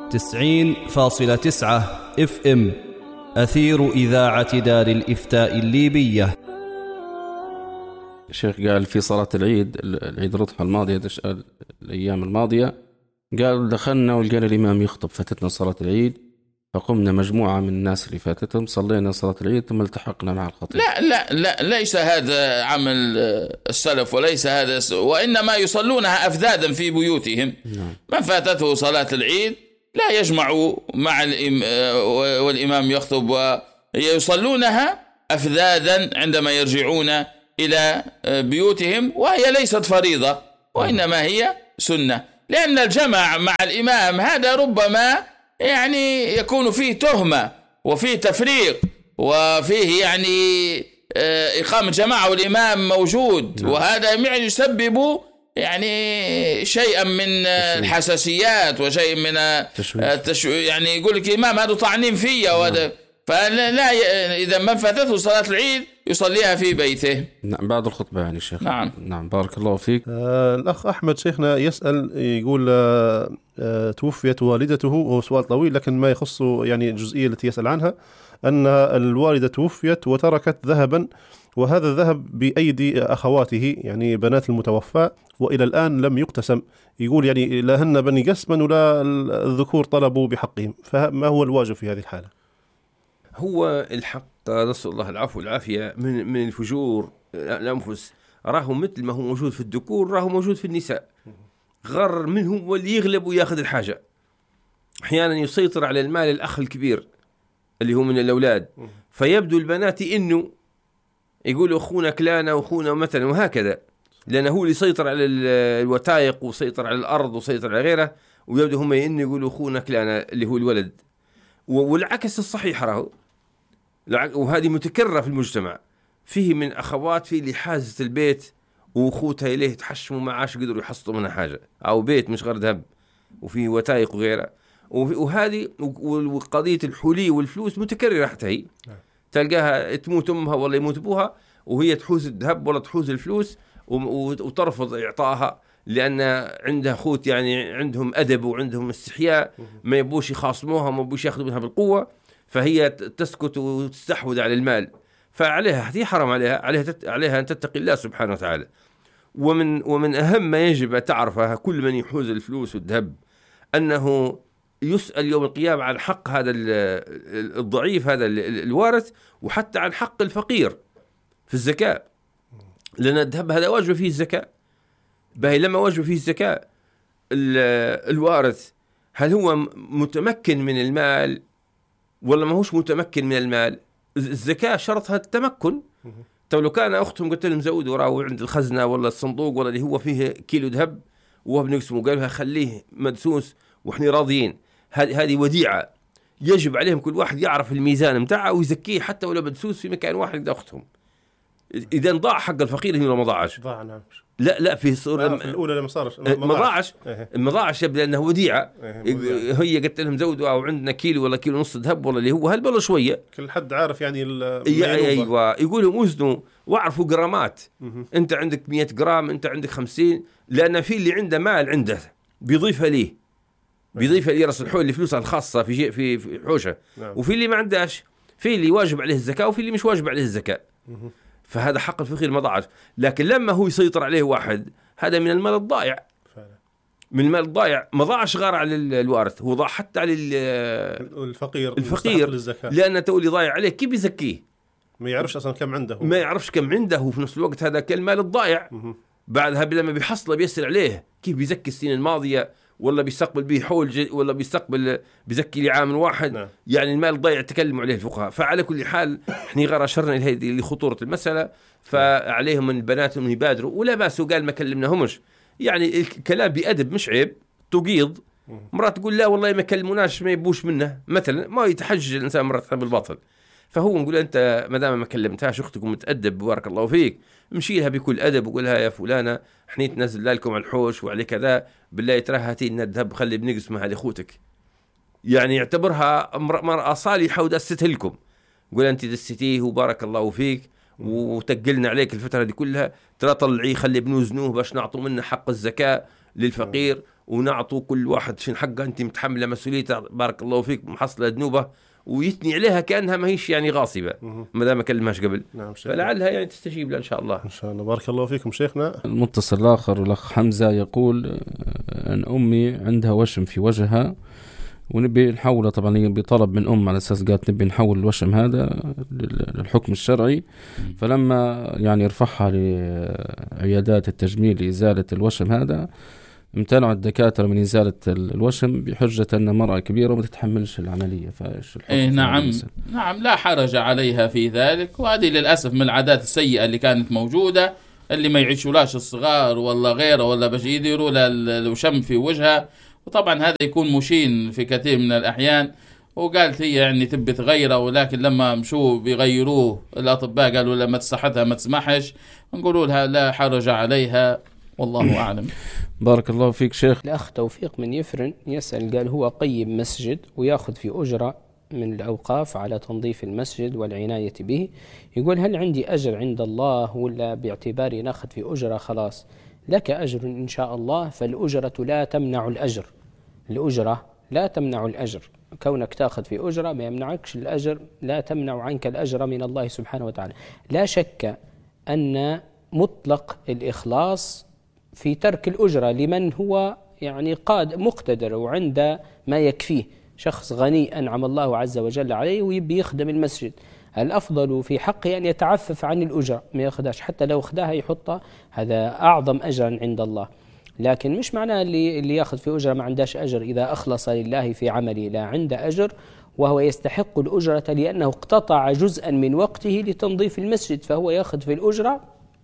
90.9 FM أثير إذاعة دار الإفتاء الليبية. الشيخ قال في صلاة العيد الأضحى الماضية الأيام الماضية، قال دخلنا ولقينا الإمام يخطب، فاتتنا صلاة العيد فقمنا مجموعة من الناس اللي فاتتهم صلينا صلاة العيد ثم التحقنا مع الخطيب. لا ليس هذا عمل السلف وليس هذا، وإنما يصلونها أفذاذا في بيوتهم. من فاتته صلاة العيد لا يجمع مع والإمام يخطب، ويصلونها أفذاذا عندما يرجعون إلى بيوتهم، وهي ليست فريضة وإنما هي سنة، لأن الجمع مع الإمام هذا ربما يعني يكون فيه تهمة وفيه تفريق وفيه يعني إقامة جماعة والإمام موجود، وهذا يعني يسبب يعني شيئا من الحساسيات وشيء من يعني يقول لك الإمام هذا طعنين فيا وهذا، فلا إذا من فاتته صلاة العيد يصليها في بيته. نعم بعد الخطبة يعني شيخ. نعم بارك الله فيك. الأخ أحمد شيخنا يسأل يقول توفيت والدته، وهو سؤال طويل لكن ما يخص يعني الجزئية التي يسأل عنها، أن الوالدة توفيت وتركت ذهبا، وهذا الذهب بأيدي أخواته يعني بنات المتوفى، وإلى الآن لم يقتسم. يقول يعني لا هن بني قسما ولا الذكور طلبوا بحقهم، فما هو الواجب في هذه الحالة؟ هو الحق نسأل الله العفو والعافية من الفجور الأنفس، راهو مثل ما هو موجود في الذكور راهو موجود في النساء، غر منه واللي يغلب وياخذ الحاجة. أحيانا يسيطر على المال الأخ الكبير اللي هو من الأولاد، فيبدو البنات إنه يقولوا أخونا كلانا وأخونا مثلا وهكذا، لأنه هو اللي يسيطر على الوثائق وسيطر على الأرض وسيطر على غيره، ويبدو هم إنه يقولوا أخونا كلانا اللي هو الولد. والعكس الصحيح راهو، وهذه متكررة في المجتمع. فيه من أخوات في اللي حازت البيت وأخوتها إليه تحشموا معاش قدروا يحصلوا منها حاجة، أو بيت مش غير ذهب وفيه وثائق وغيرها. وهذه وقضية الحلي والفلوس متكررة حتى هي، تلقاها تموت أمها ولا يموت أبوها وهي تحوز الذهب ولا تحوز الفلوس وترفض إعطائها، لأن عندها أخوت يعني عندهم أدب وعندهم استحياء، ما يبوش يخاصموها وما يبوش يأخذوا منها بالقوة، فهي تسكت وتستحوذ على المال. فعليها هذه حرام عليها أن تتقي الله سبحانه وتعالى. ومن أهم ما يجب تعرفها كل من يحوز الفلوس والذهب أنه يسأل يوم القيامة عن حق هذا الضعيف هذا الوارث، وحتى عن حق الفقير في الزكاة، لأن الذهب هذا واجب فيه الزكاة. باهي لما واجب فيه الزكاة الوارث هل هو متمكن من المال ولا ما هوش متمكن من المال؟ الزكاة شرطها التمكن. طب لو كان أختهم قلت لهم زودوا راهو عند الخزنة ولا الصندوق ولا اللي هو فيه كيلو ذهب وهو بنقسمه، قالوا خليه مدسوس وإحنا راضيين، هذه وديعة يجب عليهم كل واحد يعرف الميزان متاعه ويزكيه حتى ولو مدسوس في مكان واحد قد أختهم. إذا ضاع حق الفقير هنا ما ضاعش. ضاع نعم. لا في صورة في الأولى لما صارش ما ضاعش يبدأ أنه وديعة. هي قلت لهم زودوا أو عندنا كيلو ولا كيلو نص ذهب ولا اللي هو هل ولا شوية، كل حد عارف يعني أيوة يقولوا وزنوا واعرفوا جرامات. أنت عندك 100 جرام، أنت عندك 50، لأن في اللي عنده مال عنده بيضيفها ليه رأس الحول اللي فلوسها الخاصة في حوشة، وفي اللي ما عندهاش، في اللي واجب عليه الزكاة وفي اللي مش واجب عليه الزكاة. فهذا حق الفقير ما ضاعش. لكن لما هو يسيطر عليه واحد هذا من المال الضائع، من المال الضائع ما ضاعش غير على الوارث، هو ضاع حتى على الفقير لأن تقولي ضايع عليه كيف يزكيه؟ ما يعرفش أصلا ما يعرفش كم عنده، وفي نفس الوقت هذا كالمال الضائع. بعدها لما بيحصله بيسأل عليه كيف بيزكي السنين الماضية ولا بيستقبل به حول ولا بيزكي لعام واحد. يعني المال الضائع تكلموا عليه الفقهاء. فعلى كل حال احنا غير أشرنا إلى خطورة المسألة، فعليهم من البنات أن يبادروا ولا بأس. وقال ما كلمناهمش، يعني الكلام بأدب مش عيب. تقيض مرات تقول لا والله ما كلموناش ما يبوش منه مثلا، ما يتحجج الإنسان مرات بالباطل. فهو نقول أنت ما دام ما كلمتهاش أختك متأدب بارك الله فيك، مشيلها بكل أدب وقولها يا فلانة احنا نتنزل لكم على الحوش وعلى كذا بالله ترى هاتي لنا الذهب خلي بنقسمها لأخوتك، يعني يعتبرها مرأة صالحة ودستها لكم. قول أنت دستيه وبارك الله فيك وتقلنا عليك الفترة دي كلها، ترى طلعيه خلي بنوزنوه باش نعطوا منه حق الزكاة للفقير ونعطوا كل واحد شن حقه، أنت متحملة مسؤوليتها بارك الله فيك، محصلة ذنوبه، ويثني عليها كأنها ما هيش يعني غاصبة ما دام كلمهاش قبل. نعم فلعلها يعني تستجيب له إن شاء الله. إن شاء الله. بارك الله فيكم شيخنا. المتصل الآخر الأخ حمزة يقول أن أمي عندها وشم في وجهها ونبي نحوله، طبعا بطلب من على أساس قالت نبي نحول الوشم هذا للحكم الشرعي. فلما يعني رفعها لعيادات التجميل لإزالة الوشم هذا، امتنعوا الدكاترة من إزالة الوشم بحجة أن مرأة كبيرة وما تتحملش العملية. نعم لا حرج عليها في ذلك. وهذه للأسف من العادات السيئة اللي كانت موجودة، اللي ما يعيشولاش الصغار ولا غيره ولا باش يديروا الوشم في وجهها. وطبعا هذا يكون مشين في كثير من الأحيان. وقالت هي يعني تبي تغيره، ولكن لما مشوا بيغيروه الأطباء قالوا لما صحتها ما تسمحش، نقولوا لها لا حرج عليها، والله أعلم. بارك الله فيك شيخ. الأخ توفيق من يفرن يسأل، قال هو قيم مسجد ويأخذ في أجرة من الأوقاف على تنظيف المسجد والعناية به. يقول هل عندي أجر عند الله ولا باعتباري ناخذ في أجرة خلاص؟ لك أجر إن شاء الله، فالأجرة لا تمنع الأجر. الأجرة لا تمنع الأجر، كونك تأخذ في أجرة ما يمنعكش الأجر، لا تمنع عنك الأجر من الله سبحانه وتعالى. لا شك أن مطلق الإخلاص في ترك الأجرة لمن هو يعني مقتدر وعنده ما يكفيه، شخص غني أنعم الله عز وجل عليه ويبي يخدم المسجد، الأفضل في حقه أن يتعفف عن الأجرة، ما يأخذهاش، حتى لو أخذها يحطها، هذا أعظم أجرا عند الله. لكن مش معناه اللي يأخذ في أجرة ما عندهش أجر إذا أخلص لله في عمله، لا، عنده أجر وهو يستحق الأجرة لأنه اقتطع جزءا من وقته لتنظيف المسجد، فهو يأخذ في الأجرة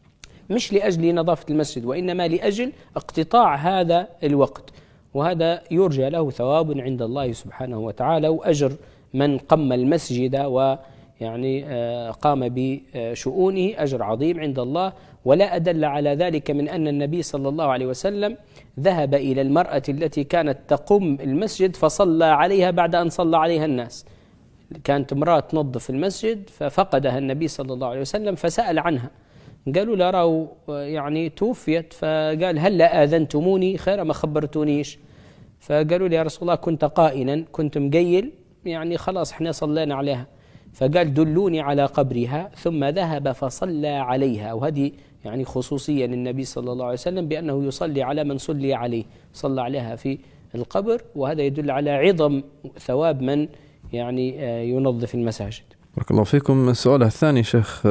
مش لأجل نظافة المسجد وإنما لأجل اقتطاع هذا الوقت، وهذا يرجى له ثواب عند الله سبحانه وتعالى، وأجر من قم المسجد ويعني قام بشؤونه أجر عظيم عند الله. ولا أدل على ذلك من أن النبي صلى الله عليه وسلم ذهب إلى المرأة التي كانت تقم المسجد فصلى عليها بعد أن صلى عليها الناس. كانت امرأة تنظف المسجد ففقدها النبي صلى الله عليه وسلم فسأل عنها، قالوا لا رأوا يعني توفيت، فقال هل لا آذنتموني خير ما خبرتونيش؟ فقالوا لي يا رسول الله كنت قائلا، كنت مقيل، يعني خلاص احنا صلينا عليها. فقال دلوني على قبرها، ثم ذهب فصلى عليها. وهذه يعني خصوصية للنبي صلى الله عليه وسلم بأنه يصلي على من صلي عليه، صلى عليها في القبر، وهذا يدل على عظم ثواب من يعني ينظف المساجد. بارك الله فيكم. السؤال الثاني شيخ،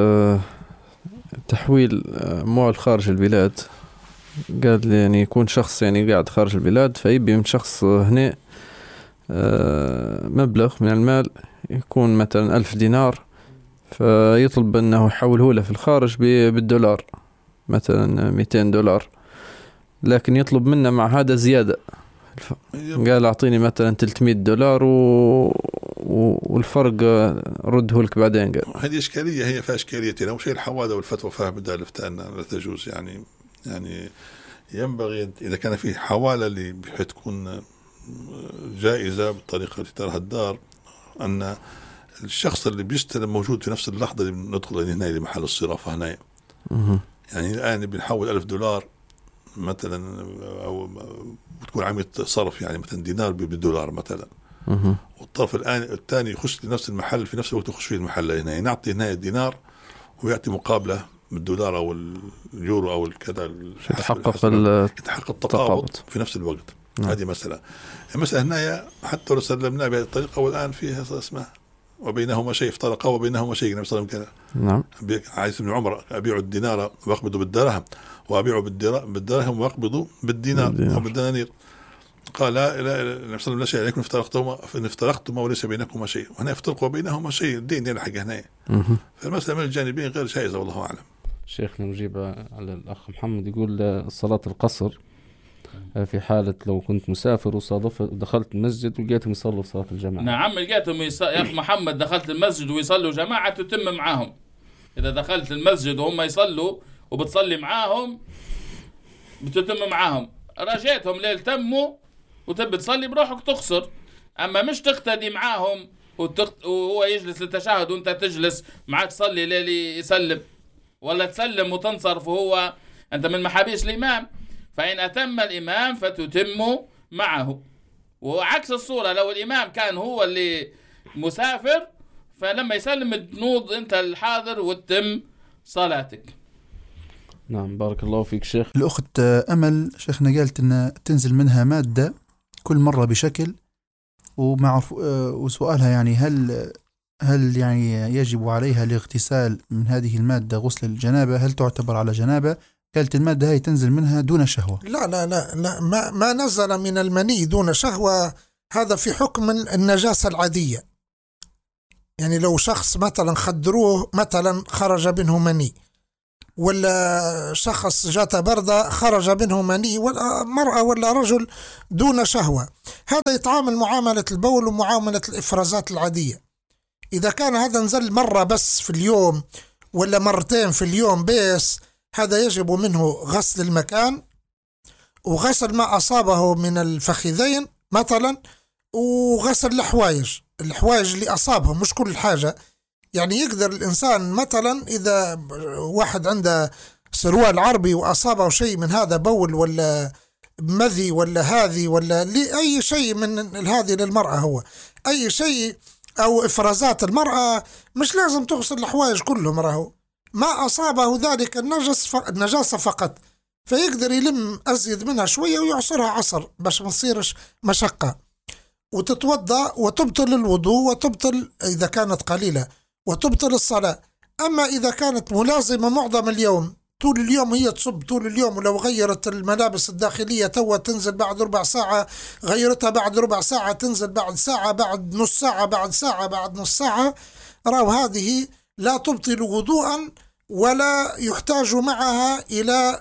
تحويل أموال خارج البلاد. قال لي يعني يكون شخص يعني قاعد خارج البلاد فيبي من شخص هنا مبلغ من المال، يكون مثلا 1000 دينار، فيطلب أنه يحوله له في الخارج بالدولار، مثلا 200 دولار، لكن يطلب منه مع هذا زيادة. قال أعطيني مثلا 300 دولار والفرق رده لك بعدين. قال هذه إشكالية، هي فيها إشكاليتين. أول شيء الحوادة والفتوى فيها بدأ الإفتاء لا تجوز، يعني ينبغي إذا كان في حوالة اللي بحيث تكون جائزة بالطريقة التي تراها الدار، أن الشخص اللي بيستلم موجود في نفس اللحظة اللي ندخل هنا لمحل الصرافة هنا. يعني الآن بنحول 1000 دولار مثلا، أو بتكون عملية صرف يعني مثلا دينار بالدولار مثلا، والطرف الثاني يخش لنفس المحل في نفس الوقت يخش فيه المحل هنا، نعطي هنا الدينار ويأتي مقابله بالدولار أو اليورو أو الكذا، يتحقق التقابض في نفس الوقت. هذه مسألة. المسألة هنا حتى لو سلمنا بهذه الطريقة والآن فيها اسمها وبينهما شيء، افترقا وبينهما شيء. النبي صلى الله عليه وسلم نعم عايز ابن عمر أبيع الدينار وأقبضه بالدرهم، وأبيع بالدرهم وأقبضه بالدينار أو بالدنانير. قال لا النبي صلى الله عليه وسلم لا شيء عليكم إن افترقتما وليس بينكما شيء، وهنا يفترق وبينهما شيء، الدين يلحق هنا. فالمسألة من الجانبين غير جائزة والله أعلم. شيخنا نجيب على الأخ محمد، يقول صلاة القصر في حالة لو كنت مسافر وصادفت ودخلت المسجد ولقيتهم يصلوا صلاة الجماعة. نعم لقيتهم يا أخ محمد دخلت المسجد ويصلوا جماعة تتم معاهم. إذا دخلت المسجد وهم يصلوا وبتصلي معاهم بتتم معاهم، رجيتهم ليلتموا وتبي تصلي بروحك تقصر. أما مش تقتدي معاهم وهو يجلس للتشهد وانت تجلس معك تصلي ليلي يسلم، ولا تسلم وتنصرف وهو أنت من محابيش الإمام. فإن أتم الإمام فتتم معه. وعكس الصورة لو الإمام كان هو اللي مسافر، فلما يسلم تنوض أنت الحاضر وتتم صلاتك. نعم بارك الله فيك شيخ. الأخت أمل شيخنا قالت أن تنزل منها مادة كل مرة بشكل، وسؤالها يعني هل يعني يجب عليها الاغتسال من هذه المادة غسل الجنابة؟ هل تعتبر على جنابة؟ قالت المادة هاي تنزل منها دون شهوة. لا لا لا, لا ما نزل من المني دون شهوة هذا في حكم النجاسة العادية. يعني لو شخص مثلا خدروه مثلا خرج منه مني، ولا شخص جات بردة خرج منه مني، ولا مرأة ولا رجل دون شهوة، هذا يتعامل معاملة البول ومعاملة الإفرازات العادية. إذا كان هذا نزل مرة بس في اليوم ولا مرتين في اليوم بس، هذا يجب منه غسل المكان وغسل ما أصابه من الفخذين مثلا، وغسل الحوايج اللي أصابهم، مش كل حاجة. يعني يقدر الإنسان مثلا إذا واحد عنده سروال عربي وأصابه شيء من هذا بول ولا مذي ولا هذه ولا أي شيء من هذه للمرأة، هو أي شيء أو إفرازات المرأة مش لازم تغسل الحوايج كلهم، راهو ما أصابه ذلك النجاسة فقط، فيقدر يلم أزيد منها شوية ويعصرها عصر باش ما تصيرش مشقة، وتتوضأ وتبطل الوضوء وتبطل إذا كانت قليلة وتبطل الصلاة. أما إذا كانت ملازمة معظم اليوم طول اليوم هي تصب طول اليوم، ولو غيرت الملابس الداخلية توا تنزل بعد ربع ساعة، غيرتها بعد ربع ساعة تنزل بعد ساعة، بعد نص ساعة، بعد ساعة، بعد نص ساعة، راو هذه لا تبطل وضوءا ولا يحتاج معها إلى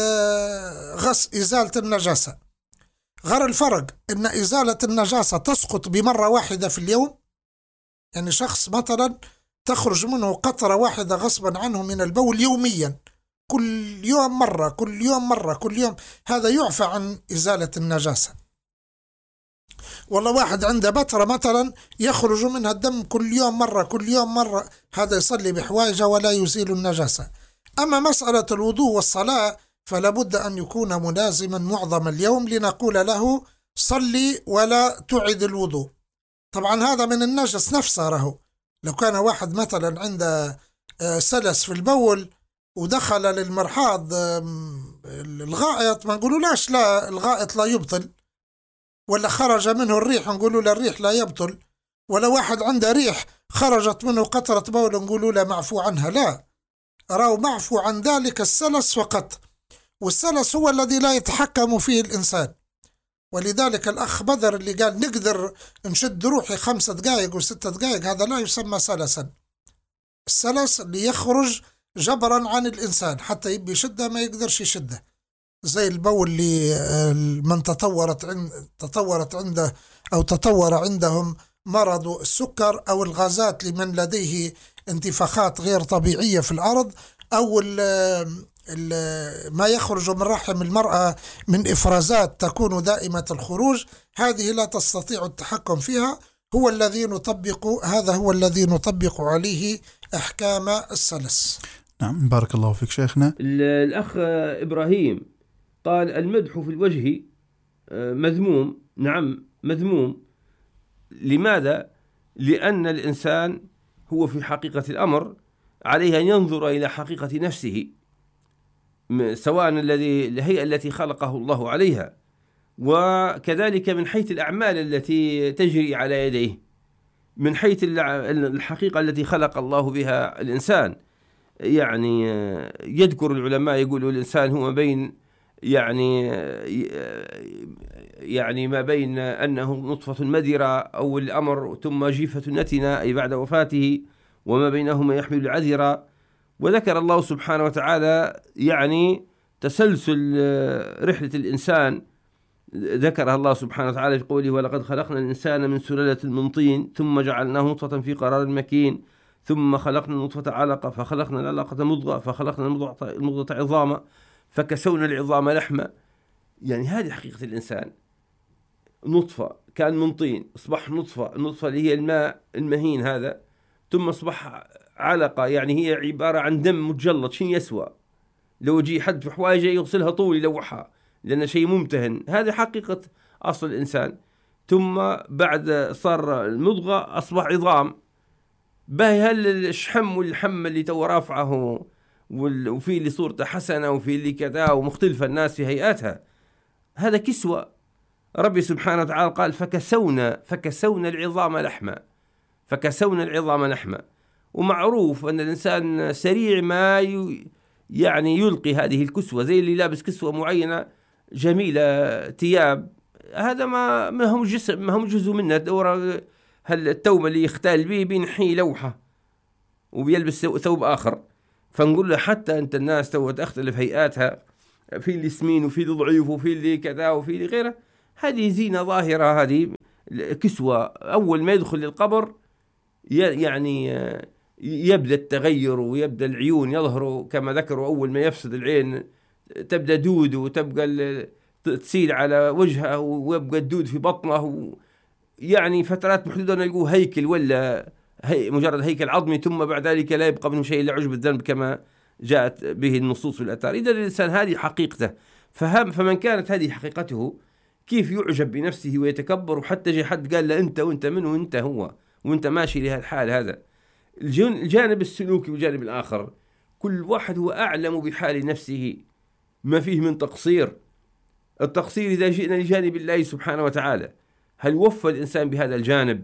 إزالة النجاسة. غير الفرق إن إزالة النجاسة تسقط بمرة واحدة في اليوم، يعني شخص مثلا تخرج منه قطرة واحدة غصبا عنه من البول يوميا، كل يوم مرة كل يوم مرة كل يوم، هذا يعفى عن إزالة النجاسة. والله واحد عنده بترة مثلا يخرج منها الدم كل يوم مرة كل يوم مرة، هذا يصلي بحوايجه ولا يزيل النجاسة. أما مسألة الوضوء والصلاة فلا بد أن يكون ملازما معظم اليوم لنقول له صلي ولا تعد الوضوء. طبعا هذا من النجس نفسه، رهو لو كان واحد مثلا عنده سلس في البول ودخل للمرحاض الغائط، ما نقولوا لاش لا الغائط لا يبطل، ولا خرج منه الريح نقولوا له الريح لا يبطل، ولا واحد عنده ريح خرجت منه قطرة بول نقولوا له معفو عنها، لا، راو معفو عن ذلك السلس فقط، والسلس هو الذي لا يتحكم فيه الإنسان. ولذلك الأخ بدر اللي قال نقدر نشد روحي 5 دقائق و6 دقائق، هذا لا يسمى سلسا. السلس اللي يخرج جبرا عن الإنسان حتى يبي يشده ما يقدرش يشده، زي البول اللي من تطورت عنده أو تطور عندهم مرض السكر، أو الغازات لمن لديه انتفاخات غير طبيعية في الأرض، أو ما يخرج من رحم المرأة من إفرازات تكون دائمة الخروج، هذه لا تستطيع التحكم فيها، هذا هو الذي نطبق عليه أحكام السلس. نعم بارك الله فيك شيخنا. الأخ إبراهيم قال المدح في الوجه مذموم. نعم مذموم. لماذا؟ لأن الإنسان هو في حقيقة الأمر عليه أن ينظر إلى حقيقة نفسه، سواء الهيئة التي خلقه الله عليها، وكذلك من حيث الأعمال التي تجري على يديه، من حيث الحقيقة التي خلق الله بها الإنسان. يعني يذكر العلماء يقولوا الإنسان هو بين يعني ما بين أنه نطفة مدرة أو الأمر ثم جيفة نتنة أي بعد وفاته، وما بينهما يحمل العذرة. وذكر الله سبحانه وتعالى يعني تسلسل رحلة الإنسان، ذكرها الله سبحانه وتعالى في قوله ولقد خلقنا الإنسان من سلالة من طين ثم جعلناه نطفة في قرار مكين ثم خلقنا النطفة علقة فخلقنا العلقة مضغة فخلقنا المضغة عظاما فكسونا العظام لحما. يعني هذه حقيقة الإنسان، نطفة كان من طين أصبح نطفة، النطفة اللي هي الماء المهين هذا، ثم أصبح علقة يعني هي عبارة عن دم متجلط. شين يسوى لو يجي حد في حوايجه يغسلها طول يلوحها، لأن شيء ممتهن. هذه حقيقة أصل الإنسان. ثم بعد صار المضغة أصبح عظام. باهي هل الشحم والحم اللي تو رافعه وفي اللي صورته حسنة وفي اللي كذا ومختلفة الناس في هيئاتها، هذا كسوة. ربي سبحانه وتعالى قال فكسونا العظام لحما، فكسونا العظام لحما. ومعروف أن الإنسان سريع ما يعني يلقي هذه الكسوة، زي اللي لابس كسوة معينة جميلة ثياب، هذا ما هم جسم، ما هم جزء منه. دورة هل التوم اللي يختال به بينحي لوحة وبيلبس ثوب آخر. فنقول له حتى أنت الناس تو تختلف هيئاتها، في اللي سمين وفي اللي ضعيف وفي اللي كذا وفي اللي غيره، هذه زينة ظاهرة، هذه كسوة. أول ما يدخل القبر يعني يبدأ التغير ويبدأ العيون يظهروا كما ذكروا. أول ما يفسد العين تبدأ دود وتبقى تسيل على وجهه ويبقى الدود في بطنه، يعني فترات محدودة نلقوه هيكل ولا مجرد هيكل عظمي، ثم بعد ذلك لا يبقى منه شيء إلا عجب الذنب كما جاءت به النصوص والآثار. إذا الإنسان هذه حقيقته، فمن كانت هذه حقيقته كيف يعجب بنفسه ويتكبر، وحتى جاء حد قال له أنت وأنت من وأنت هو وأنت ماشي لهذا الحال. هذا الجانب السلوكي والجانب الآخر، كل واحد هو أعلم بحال نفسه ما فيه من تقصير. التقصير إذا جئنا لجانب الله سبحانه وتعالى، هل وفى الإنسان بهذا الجانب؟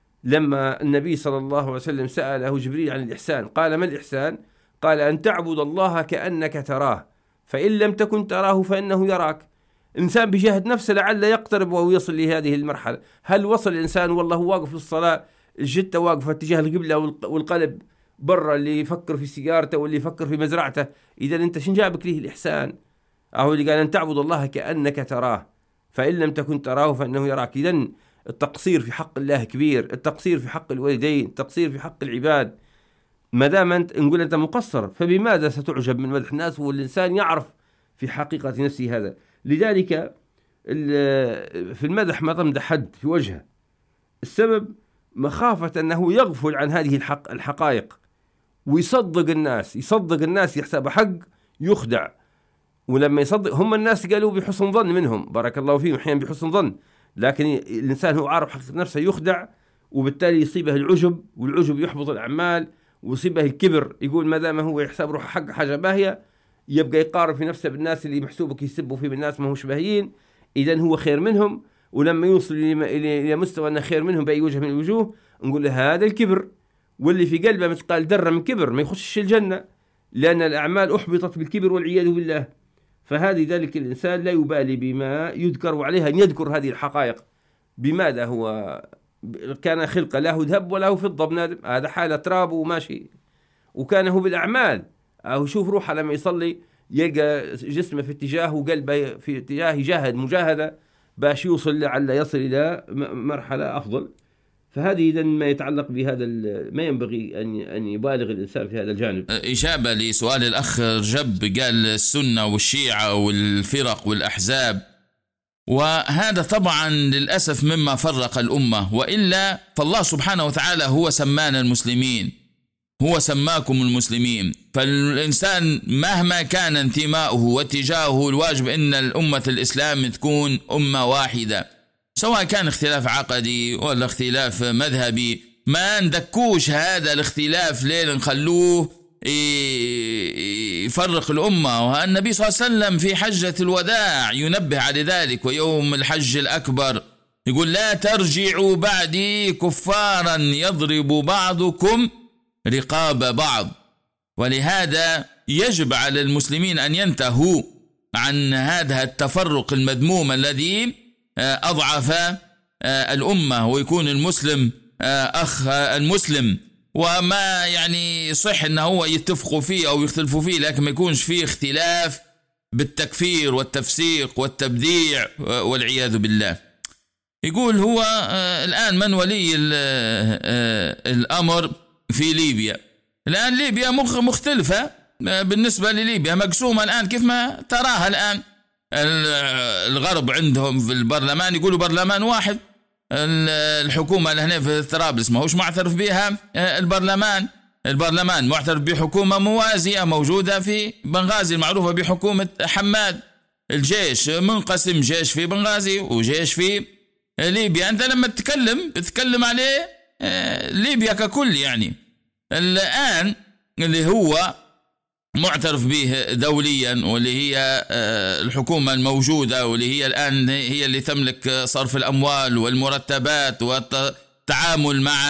لما النبي صلى الله عليه وسلم سأله جبريل عن الإحسان، قال ما الإحسان؟ قال أن تعبد الله كأنك تراه فإن لم تكن تراه فإنه يراك. إنسان بجهد نفسه لعل يقترب وهو يصل لهذه المرحلة. هل وصل الإنسان والله واقف في الصلاة الجتة واقفة اتجاه القبلة والقلب برا، اللي يفكر في سيارته واللي يفكر في مزرعته؟ إذا أنت شن جابك ليه الإحسان؟ أهو اللي قال أن تعبد الله كأنك تراه فإن لم تكن تراه فإنه يراك. إذن التقصير في حق الله كبير، التقصير في حق الوالدين، التقصير في حق العباد. ما دام أنت نقول أنت مقصر، فبماذا ستعجب من مدح الناس والإنسان يعرف في حقيقة نفسه هذا؟ لذلك في المدح ما تمدح حد في وجهه. السبب مخافة أنه يغفل عن هذه الحقائق ويصدق الناس يحسب حق يخدع. ولما يصدق هم الناس قالوا بحسن ظن منهم، بارك الله فيهم، أحيانا بحسن ظن، لكن الإنسان هو عارف حقيقة نفسه يخدع، وبالتالي يصيبه العجب، والعجب يحبط الأعمال، ويصيبه الكبر. يقول ما دام هو يحسب روح حق حاجة باهية، يبقى يقارن في نفسه بالناس اللي محسوبك يسبوا فيه بالناس ما هوش باهيين، إذن هو خير منهم. ولما يوصل إلى مستوى أنه خير منهم بأي وجه من الوجوه، نقول له هذا الكبر، واللي في قلبه مثقال ذرة من كبر ما يخشش الجنة، لأن الأعمال أحبطت بالكبر والعياذ بالله. فهذه ذلك الإنسان لا يبالي بما يذكر، وعليها أن يذكر هذه الحقائق. بماذا هو كان خلقه له ذهب وله فضة بنادم، هذا حالة تراب وماشي، وكان هو بالأعمال. أو شوف روحه لما يصلي يلقى جسمه في اتجاه وقلبه في اتجاه، يجاهد مجاهدة باش يوصل لعل يصل إلى مرحلة أفضل. فهذه إذن ما يتعلق بهذا، ما ينبغي أن يبالغ الإنسان في هذا الجانب. إجابة لسؤال الأخ رجب، قال السنة والشيعة والفرق والأحزاب، وهذا طبعا للأسف مما فرق الأمة، وإلا فالله سبحانه وتعالى هو سمانا المسلمين، هو سماكم المسلمين. فالإنسان مهما كان انتماؤه واتجاهه، الواجب إن الأمة الإسلام تكون أمة واحدة، سواء كان اختلاف عقدي ولا اختلاف مذهبي. ما ندكوش هذا الاختلاف ليه نخلوه يفرق الأمة. والنبي صلى الله عليه وسلم في حجة الوداع ينبه على ذلك، ويوم الحج الأكبر يقول لا ترجعوا بعدي كفارا يضرب بعضكم رقاب بعض. ولهذا يجب على المسلمين أن ينتهوا عن هذا التفرق المذموم الذي أضعف الأمة، ويكون المسلم أخ المسلم. وما يعني صح أنه هو يتفقوا فيه أو يختلفوا فيه، لكن ما يكونش فيه اختلاف بالتكفير والتفسيق والتبديع والعياذ بالله. يقول هو الآن من ولي الأمر في ليبيا؟ الآن ليبيا مختلفة بالنسبة لليبيا، مقسومة الآن كيف ما تراها الآن. الغرب عندهم في البرلمان يقولوا برلمان واحد، الحكومة لهنا في طرابلس ما هوش معترف بها، البرلمان معترف بحكومة موازية موجودة في بنغازي المعروفة بحكومة حماد. الجيش منقسم، جيش في بنغازي وجيش في ليبيا. أنت لما تتكلم عليه ليبيا ككل يعني. الآن اللي هو معترف به دوليا واللي هي الحكومة الموجودة واللي هي الآن هي اللي تملك صرف الأموال والمرتبات والتعامل مع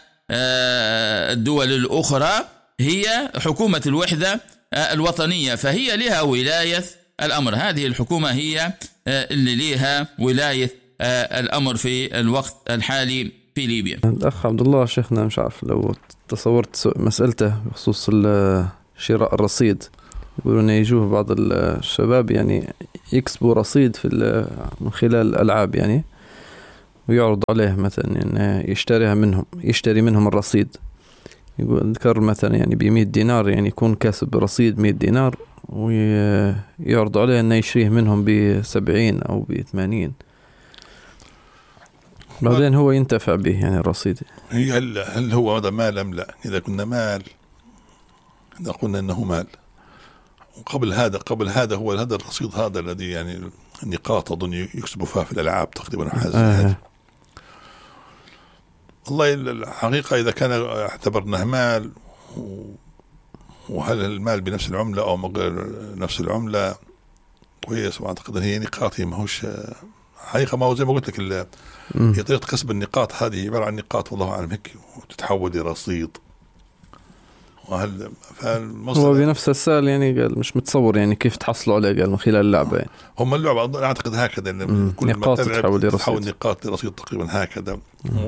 الدول الأخرى هي حكومة الوحدة الوطنية، فهي لها ولاية الأمر. هذه الحكومة هي اللي لها ولاية الأمر في الوقت الحالي في ليبيا. الأخ عبد الله شيخنا، مش عارف لو تصورت مسألته بخصوص شراء الرصيد، يقولون يجوه بعض الشباب يعني يكسبوا رصيد من خلال الألعاب يعني، ويعرض عليه مثلا يعني يشتري منهم الرصيد. يقول ذكر مثلا يعني ب100 دينار يعني يكون كاسب رصيد 100 دينار، ويعرض عليه أنه يشريه منهم ب70 أو ب80، بعدين هو ينتفع به يعني الرصيد. هل هو هذا مال أم لا؟ إذا قلنا أنه مال، وقبل هذا هو هذا الرصيد هذا الذي يعني النقاط أظن يكسبوا فيها في الألعاب تقريبا والله الحقيقة إذا كان اعتبرناه مال، وهل المال بنفس العملة أو غير نفس العملة كويس، وأعتقد هي نقاط، هي ماهوش حقيقة، ما هو زي ما قلت لك هي طريقة كسب النقاط هذه عبارة عن نقاط والله أعلم هيك وتتحول لرصيد. وهل هو بنفس السال يعني قال مش متصور يعني كيف تحصلوا عليه، قال من خلال اللعبة يعني. هم اللعبة أعتقد هكذا كل نقاط تتحول نقاط لرصيد تقريبا هكذا.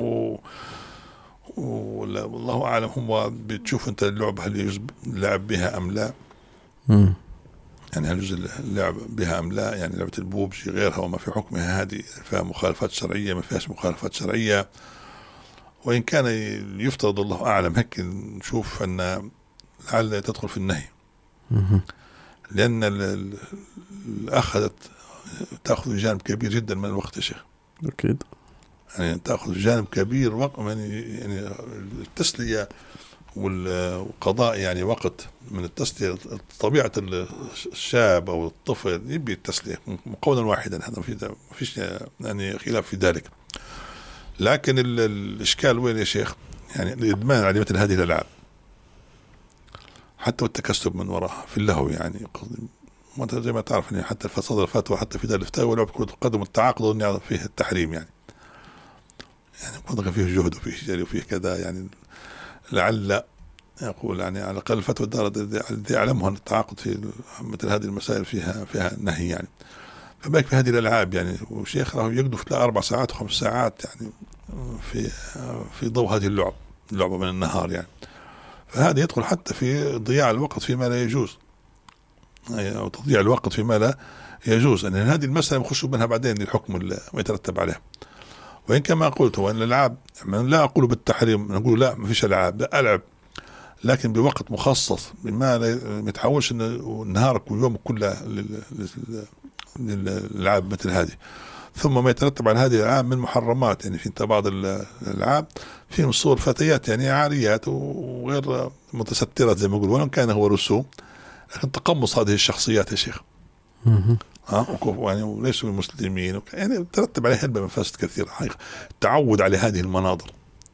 والله أعلم هم بتشوف أنت اللعبة هل يجوز اللعب بها أم لا، يعني هل يجوز اللعب بها أم لا، يعني لعبة البوبجي غيرها وما في حكمها هذه فيها مخالفات شرعية ما فيهاش مخالفات شرعية. وإن كان يفترض الله أعلم هيك نشوف أن لعل تدخل في النهي، لأن تأخذ جانب كبير جدا من الوقت يا شيخ. أكيد يعني تأخذ جانب كبير وقت يعني التسلية والقضاء يعني وقت من التسلية. طبيعة الشاب أو الطفل يبي التسلية قولا واحدا، هذا ما فيش يعني خلاف في ذلك. لكن الإشكال وين يا شيخ؟ يعني الإدمان على مثل هذه الألعاب حتى والتكسب من وراها في اللهو، يعني زي ما تعرف يعني حتى صدر الفتوى حتى في دار الفتاوى ولعب كرة القدم والتعاقد فيه التحريم يعني فيه جهد وفيه جري وفيه كذا، يعني لعل يقول يعني على الأقل الفتوى الدار الذي أعلمها أن التعاقد في مثل هذه المسائل فيها نهي يعني. فبالك في هذه الألعاب يعني، وشيخ راهو يقدر في 4 ساعات و5 ساعات يعني في ضوء هذه اللعبة من النهار يعني. فهذا يدخل حتى في ضياع الوقت فيما لا يجوز، أو تضييع الوقت فيما لا يجوز. أن هذه المسألة يخشوا منها بعدين للحكم اللي يترتب عليه. وإن كما قلت هو أن الألعاب لا أقول بالتحريم، نقول لا ما فيش ألعاب، لا ألعب لكن بوقت مخصص بما لا يتحولش نهارك ويومك كله للألعاب مثل هذه. ثم ما يترتب على هذه الألعاب من محرمات، يعني في بعض الألعاب فيهم صور فتيات يعني عاريات وغير متسترات زي ما يقولون، وإن كان هو رسوم لكن تقمص هذه الشخصيات يا شيخ يعني وليسوا المسلمين يعني ترتب عليه هلبة مفاسد كثيرة حقيقة. التعود على هذه المناظر،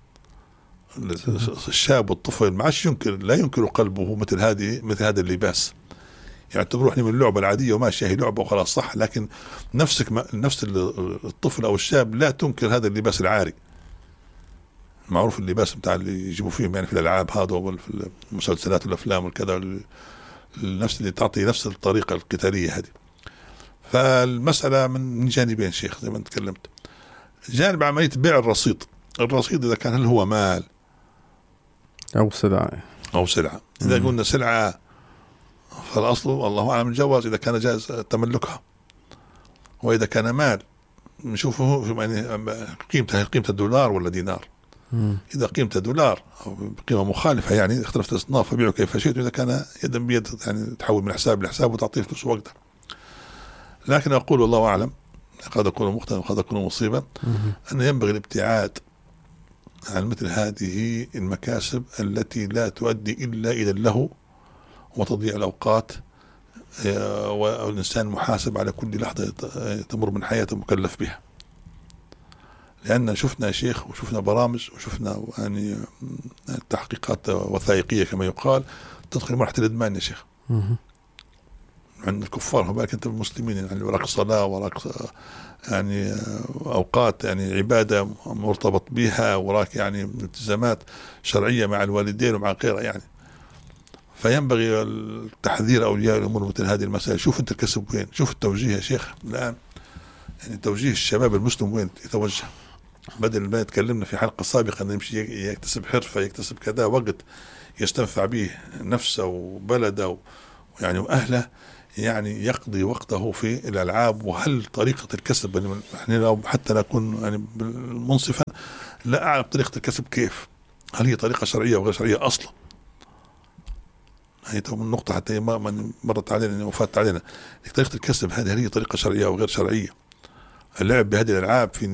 الشاب والطفل ما عادش لا ينكر قلبه مثل هذا اللباس، يعني تروح من اللعبة العادية وماشي هي لعبة وخلاص صح، لكن نفس الطفل أو الشاب لا تنكر هذا اللباس العاري معروف، اللباس بتاع اللي يجيبوا فيهم يعني في الألعاب هذا وفي المسلسلات والأفلام والكذا، نفس اللي تعطي نفس الطريقة القتالية هذه. فالمسألة من جانبين شيخ زي ما تكلمت. جانب عملية بيع الرصيد إذا كان هل هو مال أو سلعة. إذا قلنا سلعة فالأصل الله أعلم الجواز إذا كان جائز تملكها، وإذا كان مال نشوفه يعني قيمة الدولار ولا دينار. إذا قيمة دولار أو قيمة مخالفة يعني اختلفت الأصناف فبيعه كيف شئت، إذا كان يدا بيد يعني تحول من حساب لحساب وتعطيه فلوس وقتها. لكن أقول والله أعلم قد أكون مخطئا وقد أكون مصيبا أن ينبغي الابتعاد عن مثل هذه المكاسب التي لا تؤدي إلا إلى اللهو وتضييع الأوقات والإنسان محاسب على كل لحظة تمر من حياته مكلف بها. لأن شفنا شيخ وشفنا برامج وشفنا يعني تحقيقات وثائقية كما يقال تدخل مرحلة الإدمان يا شيخ عند الكفار. هم بالك أنت المسلمين يعني وراك صلاة وراك يعني أوقات يعني عبادة مرتبط بها وراك يعني التزامات شرعية مع الوالدين ومع غيرها يعني. فينبغي التحذير أولياء الأمور مثل هذه المسائل. شوف أنت الكسب وين، شوف التوجيه يا شيخ الآن يعني توجيه الشباب المسلم وين يتوجه. بدل ما يتكلمنا في حلقة سابقة أن يمشي يكتسب حرفة يكتسب كذا وقت يستنفع به نفسه وبلده يعني وأهله، يعني يقضي وقته في الألعاب. وهل طريقة الكسب يعني احنا لو حتى نكون يعني منصفا لا أعلم طريقة الكسب كيف، هل هي طريقة شرعية وغير شرعية أصلا؟ هي من نقطة حتى ما مرت علينا وفات علينا طريقة الكسب هذه هل هي طريقة شرعية وغير شرعية؟ اللعب بهذه الألعاب في